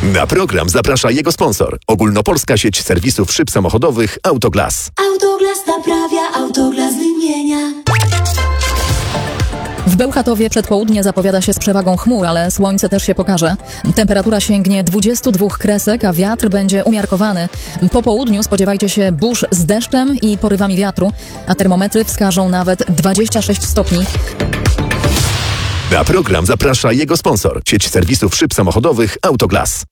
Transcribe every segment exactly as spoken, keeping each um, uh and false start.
Na program zaprasza jego sponsor. Ogólnopolska sieć serwisów szyb samochodowych Autoglas. Autoglas naprawia, Autoglas wymienia. W Bełchatowie przedpołudnie zapowiada się z przewagą chmur, ale słońce też się pokaże. Temperatura sięgnie dwudziestu dwóch kresek, a wiatr będzie umiarkowany. Po południu spodziewajcie się burz z deszczem i porywami wiatru, a termometry wskażą nawet dwadzieścia sześć stopni. Na program zaprasza jego sponsor. Sieć serwisów szyb samochodowych Autoglas.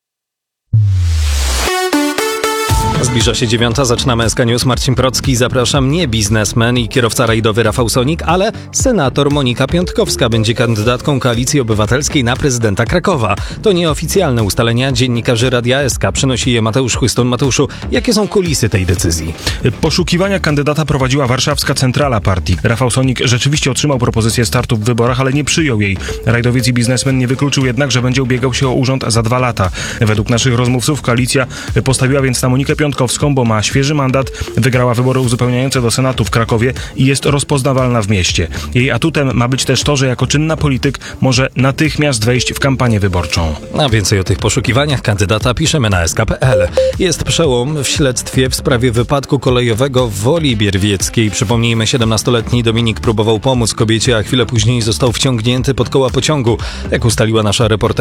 Zbliża się dziewiąta, zaczynamy S K News. Marcin Procki, zapraszam. Nie biznesmen i kierowca rajdowy Rafał Sonik, ale senator Monika Piątkowska będzie kandydatką Koalicji Obywatelskiej na prezydenta Krakowa. To nieoficjalne ustalenia dziennikarzy Radia S K. Przynosi je Mateusz Chłyston. Mateuszu, jakie są kulisy tej decyzji? Poszukiwania kandydata prowadziła warszawska centrala partii. Rafał Sonik rzeczywiście otrzymał propozycję startu w wyborach, ale nie przyjął jej. Rajdowiec i biznesmen nie wykluczył jednak, że będzie ubiegał się o urząd za dwa lata. Według naszych rozmówców koalicja postawiła więc na Monikę Piątkowską, bo ma świeży mandat, wygrała wybory uzupełniające do Senatu w Krakowie i jest rozpoznawalna w mieście. Jej atutem ma być też to, że jako czynna polityk może natychmiast wejść w kampanię wyborczą. A więcej o tych poszukiwaniach kandydata piszemy na S K kropka P L. Jest przełom w śledztwie w sprawie wypadku kolejowego w Woli Bierwieckiej. Przypomnijmy, siedemnastoletni Dominik próbował pomóc kobiecie, a chwilę później został wciągnięty pod koła pociągu. Jak ustaliła nasza reporterka